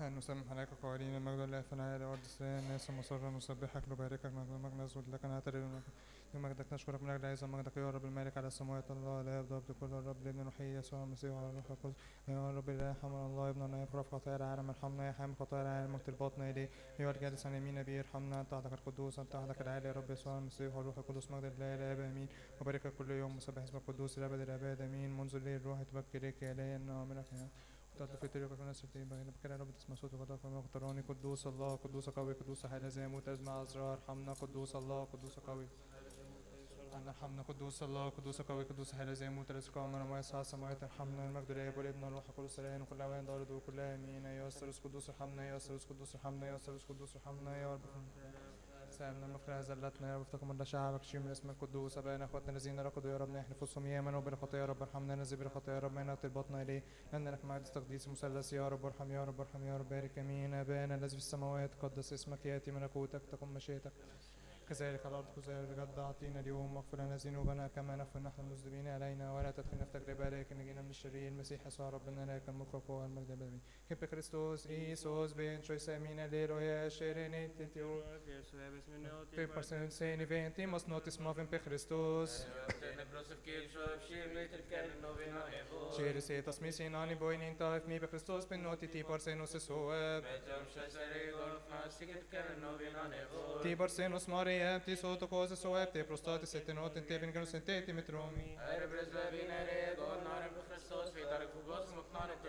أن نسمح عليك قائلين المجد لله فنعلى الأرض السلام الناس مصرا نسبحك نباركك نظلمك نسجد لك نعترف بمجدك نشكرك من أجل عز مجدك يا رب المالك على السماوات الله لا يبدأ بكل الرب الابن الوحيد يسوع المسيح وعلى الروح القدس يا رب لا حمل الله ابننا يفرح خطايا العالم ارحمنا يا حامل خطايا العالم مكتب باطنا إليه أيها الجالس عن يمين أبي ارحمنا أنت عهدك القدوس أنت عهدك العالي يا رب يسوع المسيح والروح القدس مجد لله الآب آمين وباركك كل يوم مسبح اسمك القدوس الأبد الآباد آمين منذ الليل الروح تبكي إليك يا إلهي إن أمرك تطلب في طريقك وناس في بكر يا رب تسمع صوت غضبك ومغفراني قدوس الله قدوس قوي قدوس حي الذي يموت أزمع أزرار ارحمنا قدوس الله قدوس قوي ارحمنا قدوس الله قدوس قوي قدوس حي الذي يموت رزقه من وما يسعى السماوات ارحمنا المجد للاب والابن والروح القدس الان وكل اوان دار وكل امين يا الثالوث قدوس ارحمنا يا الثالوث قدوس ارحمنا يا الثالوث قدوس ارحمنا يا رب سلامنا المغفرة زلتنا يا رب افتقم من شعبك شيم الاسم القدوس ابائنا اخواتنا الذين رقدوا يا رب نحن نفوسهم يامنوا بالخطايا يا رب ارحمنا نزل بالخطايا يا رب ما نقتل بطنا اليه لان لك مجد تقديس مثلث يا رب ارحم يا رب ارحم يا رب بارك امين ابانا الذي في السماوات قدس اسمك ياتي ملكوتك تقم مشيئتك كذلك الأرض كذلك الجد أعطينا اليوم واغفر لنا ذنوبنا كما نغفر نحن المذنبين علينا ولا تدخلنا في تجربة لكن نجينا من الشرير المسيح يسوع ربنا لك الملك والقوة والمجد الأبدي كيف كريستوس إيسوس بين شوي سامينا ليرويا شيريني تنتيو في برسنت سيني فينتي مصنوتس مافن بخريستوس شير سيتاس ميسيناني بوينين تايف مي بخريستوس بنوتي تي برسينوس سواب تي برسينوس ماري ti sotto cose soe te prostati sette notte te vengono sentiti metromi